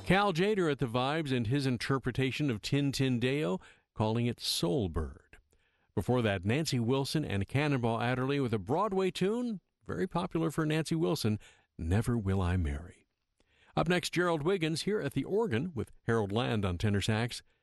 Cal Jader at the Vibes and his interpretation of Tin Tin Deo, calling it Soul Bird. Before that, Nancy Wilson and Cannonball Adderley with a Broadway tune, very popular for Nancy Wilson, Never Will I Marry. Up next, Gerald Wiggins here at the organ with Harold Land on tenor sax.